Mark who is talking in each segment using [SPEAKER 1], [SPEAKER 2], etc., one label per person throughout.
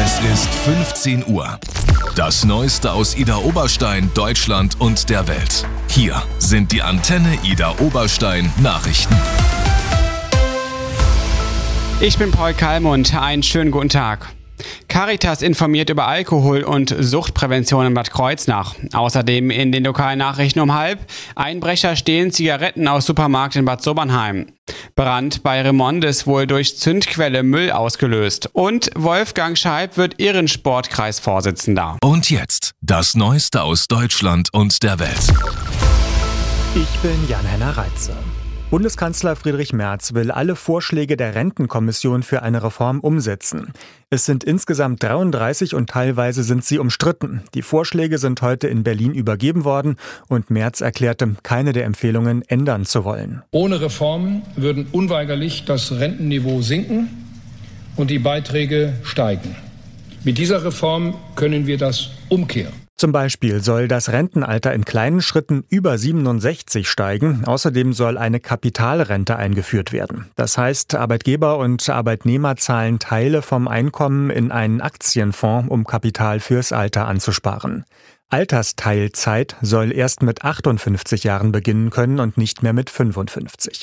[SPEAKER 1] Es ist 15 Uhr. Das Neueste aus Idar Oberstein, Deutschland und der Welt. Hier sind die Antenne Idar Oberstein Nachrichten.
[SPEAKER 2] Ich bin Paul Kalmund. Einen schönen guten Tag. Caritas informiert über Alkohol- und Suchtprävention in Bad Kreuznach. Außerdem in den lokalen Nachrichten um 12:30: Einbrecher stehlen Zigaretten aus Supermarkt in Bad Sobernheim. Brand bei Remondes wohl durch Zündquelle Müll ausgelöst. Und Wolfgang Scheib wird Ehrensportkreisvorsitzender.
[SPEAKER 1] Und jetzt das Neueste aus Deutschland und der Welt.
[SPEAKER 3] Ich bin Jan-Henner Reitze. Bundeskanzler Friedrich Merz will alle Vorschläge der Rentenkommission für eine Reform umsetzen. Es sind insgesamt 33 und teilweise sind sie umstritten. Die Vorschläge sind heute in Berlin übergeben worden und Merz erklärte, keine der Empfehlungen ändern zu wollen.
[SPEAKER 4] Ohne Reformen würden unweigerlich das Rentenniveau sinken und die Beiträge steigen. Mit dieser Reform können wir das umkehren.
[SPEAKER 3] Zum Beispiel soll das Rentenalter in kleinen Schritten über 67 steigen. Außerdem soll eine Kapitalrente eingeführt werden. Das heißt, Arbeitgeber und Arbeitnehmer zahlen Teile vom Einkommen in einen Aktienfonds, um Kapital fürs Alter anzusparen. Altersteilzeit soll erst mit 58 Jahren beginnen können und nicht mehr mit 55.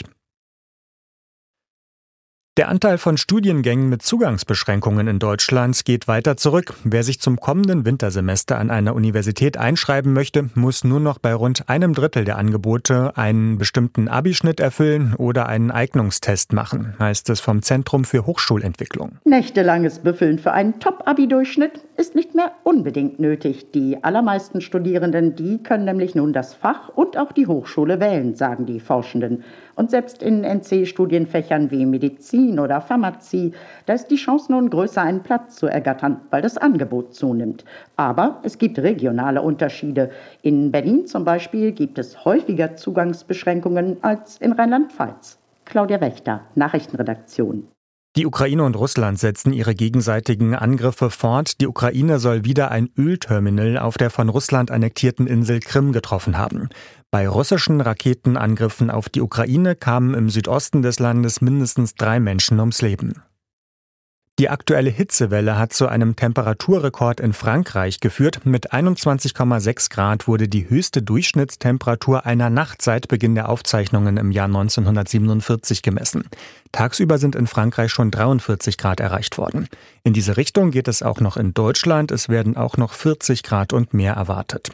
[SPEAKER 3] Der Anteil von Studiengängen mit Zugangsbeschränkungen in Deutschland geht weiter zurück. Wer sich zum kommenden Wintersemester an einer Universität einschreiben möchte, muss nur noch bei rund 1/3 der Angebote einen bestimmten Abischnitt erfüllen oder einen Eignungstest machen, heißt es vom Zentrum für Hochschulentwicklung.
[SPEAKER 5] Nächtelanges Büffeln für einen Top-Abi-Durchschnitt ist nicht mehr unbedingt nötig. Die allermeisten Studierenden, die können nämlich nun das Fach und auch die Hochschule wählen, sagen die Forschenden. Und selbst in NC-Studienfächern wie Medizin oder Pharmazie, da ist die Chance nun größer, einen Platz zu ergattern, weil das Angebot zunimmt. Aber es gibt regionale Unterschiede. In Berlin zum Beispiel gibt es häufiger Zugangsbeschränkungen als in Rheinland-Pfalz. Claudia Wächter, Nachrichtenredaktion.
[SPEAKER 3] Die Ukraine und Russland setzen ihre gegenseitigen Angriffe fort. Die Ukraine soll wieder ein Ölterminal auf der von Russland annektierten Insel Krim getroffen haben. Bei russischen Raketenangriffen auf die Ukraine kamen im Südosten des Landes mindestens 3 Menschen ums Leben. Die aktuelle Hitzewelle hat zu einem Temperaturrekord in Frankreich geführt. Mit 21,6 Grad wurde die höchste Durchschnittstemperatur einer Nacht seit Beginn der Aufzeichnungen im Jahr 1947 gemessen. Tagsüber sind in Frankreich schon 43 Grad erreicht worden. In diese Richtung geht es auch noch in Deutschland. Es werden auch noch 40 Grad und mehr erwartet.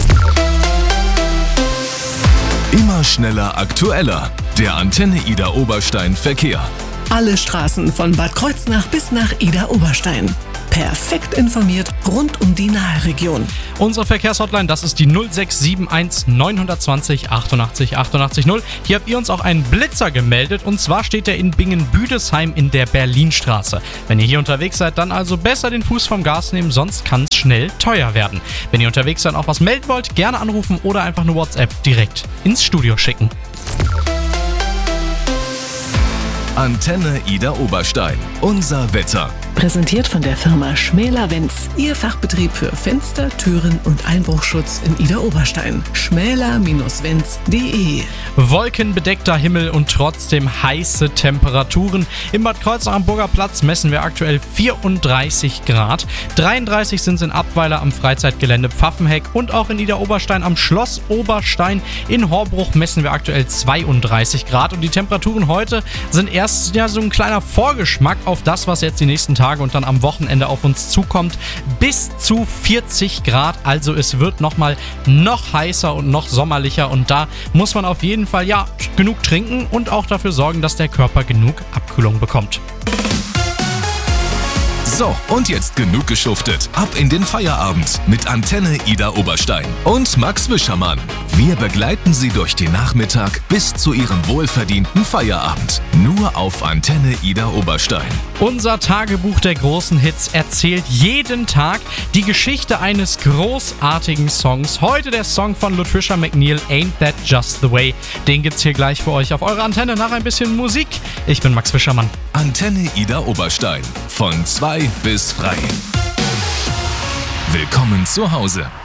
[SPEAKER 1] Immer schneller, aktueller. Der Antenne Idar Oberstein Verkehr.
[SPEAKER 6] Alle Straßen von Bad Kreuznach bis nach Idar Oberstein. Perfekt informiert rund um die Nahe-Region.
[SPEAKER 7] Unsere Verkehrshotline, das ist die 0671 920 88 88 0. Hier habt ihr uns auch einen Blitzer gemeldet und zwar steht er in Bingen-Büdesheim in der Berlinstraße. Wenn ihr hier unterwegs seid, dann also besser den Fuß vom Gas nehmen, sonst kann es schnell teuer werden. Wenn ihr unterwegs seid und auch was melden wollt, gerne anrufen oder einfach eine WhatsApp direkt ins Studio schicken.
[SPEAKER 1] Antenne Idar Oberstein. Unser Wetter.
[SPEAKER 6] Präsentiert von der Firma Schmäler-Wenz. Ihr Fachbetrieb für Fenster, Türen und Einbruchschutz in Idar Oberstein. schmäler-wenz.de.
[SPEAKER 7] Wolkenbedeckter Himmel und trotzdem heiße Temperaturen. Im Bad Kreuznach am Burgerplatz messen wir aktuell 34 Grad. 33 sind es in Abweiler am Freizeitgelände Pfaffenheck und auch in Idar Oberstein am Schloss Oberstein. In Horbruch messen wir aktuell 32 Grad und die Temperaturen heute sind erst so ein kleiner Vorgeschmack auf das, was jetzt die nächsten Tage und dann am Wochenende auf uns zukommt. Bis zu 40 Grad, also es wird noch heißer und noch sommerlicher und da muss man auf jeden Fall genug trinken und auch dafür sorgen, dass der Körper genug Abkühlung bekommt.
[SPEAKER 1] So, und jetzt genug geschuftet. Ab in den Feierabend mit Antenne Idar Oberstein und Max Wischermann. Wir begleiten Sie durch den Nachmittag bis zu Ihrem wohlverdienten Feierabend. Nur auf Antenne Idar Oberstein.
[SPEAKER 7] Unser Tagebuch der großen Hits erzählt jeden Tag die Geschichte eines großartigen Songs. Heute der Song von Latricia McNeil, Ain't That Just The Way. Den gibt's hier gleich für euch auf eurer Antenne nach ein bisschen Musik. Ich bin Max Wischermann.
[SPEAKER 1] Antenne Idar Oberstein. Von 2 bis frei. Willkommen zu Hause.